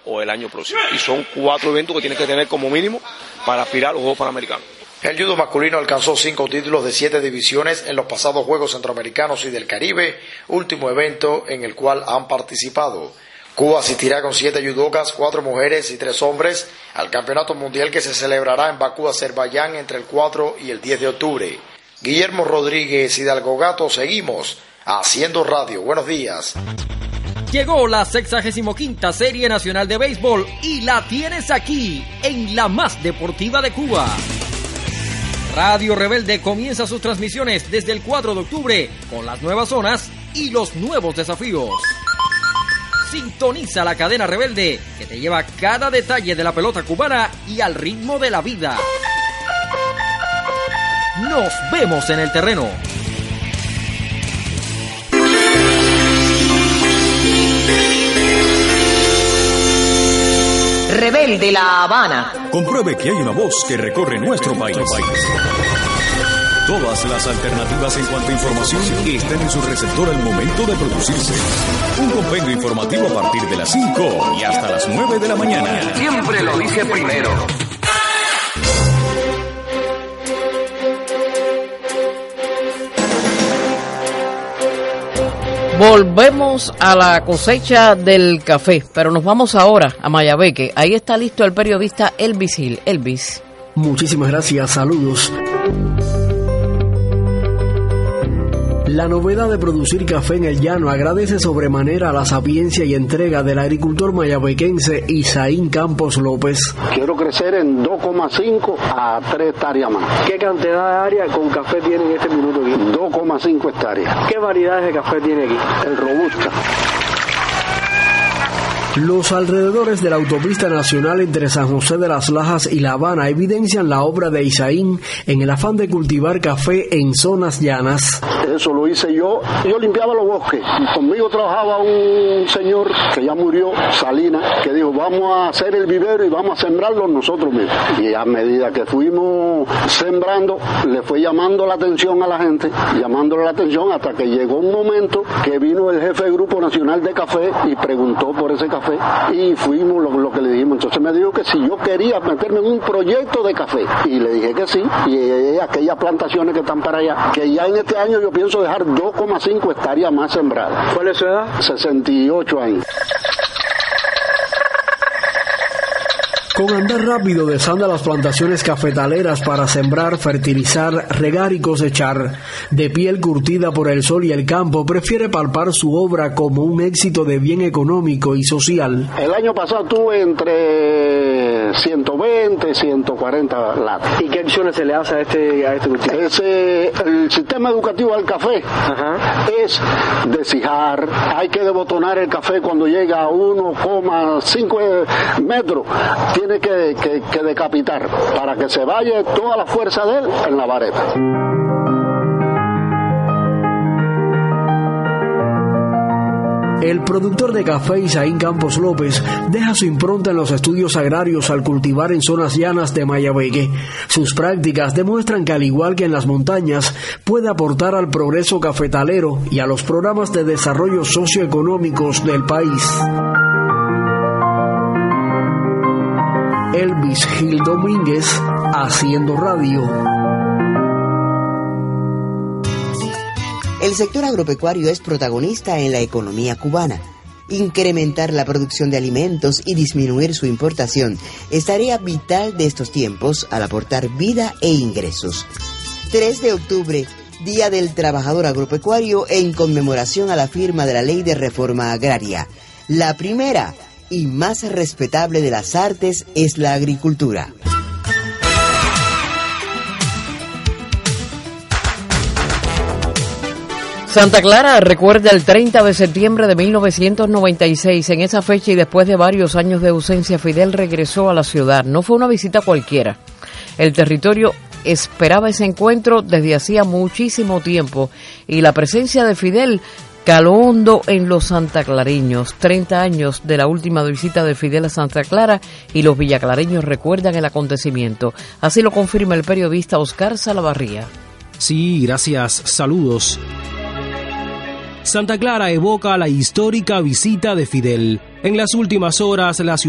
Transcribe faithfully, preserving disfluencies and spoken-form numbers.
o el año próximo. Y son cuatro eventos que tienes que tener como mínimo para aspirar a los Juegos Panamericanos. El judo masculino alcanzó cinco títulos de siete divisiones en los pasados Juegos Centroamericanos y del Caribe, último evento en el cual han participado. Cuba asistirá con siete judocas, cuatro mujeres y tres hombres al Campeonato Mundial que se celebrará en Bakú, Azerbaiyán, entre el cuatro y el diez de octubre. Guillermo Rodríguez, Hidalgo Gato, seguimos haciendo radio. Buenos días. Llegó la sexagésima quinta Serie Nacional de Béisbol y la tienes aquí, en la más deportiva de Cuba. Radio Rebelde comienza sus transmisiones desde el cuatro de octubre con las nuevas zonas y los nuevos desafíos. Sintoniza la cadena Rebelde que te lleva cada detalle de la pelota cubana y al ritmo de la vida. Nos vemos en el terreno. Rebelde La Habana. Compruebe que hay una voz que recorre nuestro país. Todas las alternativas en cuanto a información están en su receptor al momento de producirse. Un compendio informativo a partir de las cinco y hasta las nueve de la mañana. Siempre lo dice primero. Volvemos a la cosecha del café, pero nos vamos ahora a Mayabeque. Ahí está listo el periodista Elvis Gil. Elvis. Muchísimas gracias, saludos. La novedad de producir café en el llano agradece sobremanera la sapiencia y entrega del agricultor mayabequense Isaín Campos López. Quiero crecer en dos coma cinco a tres hectáreas más. ¿Qué cantidad de área con café tiene en este minuto aquí? dos coma cinco hectáreas. ¿Qué variedades de café tiene aquí? El Robusta. Los alrededores de la autopista nacional entre San José de las Lajas y La Habana evidencian la obra de Isaín en el afán de cultivar café en zonas llanas. Eso lo hice yo. Yo limpiaba los bosques. Conmigo trabajaba un señor que ya murió, Salinas, que dijo, vamos a hacer el vivero y vamos a sembrarlo nosotros mismos. Y a medida que fuimos sembrando, le fue llamando la atención a la gente, llamándole la atención hasta que llegó un momento que vino el jefe del Grupo Nacional de Café y preguntó por ese café. Y fuimos lo, lo que le dijimos. Entonces me dijo que si yo quería meterme en un proyecto de café, y le dije que sí, y aquellas plantaciones que están para allá, que ya en este año yo pienso dejar dos coma cinco hectáreas más sembradas. ¿Cuál es su edad? sesenta y ocho años. Con andar rápido desanda las plantaciones cafetaleras para sembrar, fertilizar, regar y cosechar. De piel curtida por el sol y el campo, prefiere palpar su obra como un éxito de bien económico y social. El año pasado tuve entre ciento veinte y ciento cuarenta latas. ¿Y qué acciones se le hace a este, a este cultivo? Ese, el sistema educativo del café Ajá. es deshijar, hay que debotonar el café cuando llega a uno coma cinco metros. Tiene que, que, que decapitar para que se vaya toda la fuerza de él en la vareta. El productor de café Isaín Campos López deja su impronta en los estudios agrarios al cultivar en zonas llanas de Mayabeque. Sus prácticas demuestran que al igual que en las montañas puede aportar al progreso cafetalero y a los programas de desarrollo socioeconómicos del país. Elvis Gil Domínguez, haciendo radio. El sector agropecuario es protagonista en la economía cubana. Incrementar la producción de alimentos y disminuir su importación es tarea vital de estos tiempos al aportar vida e ingresos. tres de octubre, Día del Trabajador Agropecuario en conmemoración a la firma de la Ley de Reforma Agraria. La primera y más respetable de las artes es la agricultura. Santa Clara recuerda el treinta de septiembre de mil novecientos noventa y seis. En esa fecha y después de varios años de ausencia, Fidel regresó a la ciudad. No fue una visita cualquiera. El territorio esperaba ese encuentro desde hacía muchísimo tiempo y la presencia de Fidel caló hondo en los santaclareños. treinta años de la última visita de Fidel a Santa Clara y los villaclareños recuerdan el acontecimiento. Así lo confirma el periodista Oscar Salavarría. Sí, gracias. Saludos. Santa Clara evoca la histórica visita de Fidel. En las últimas horas, la ciudad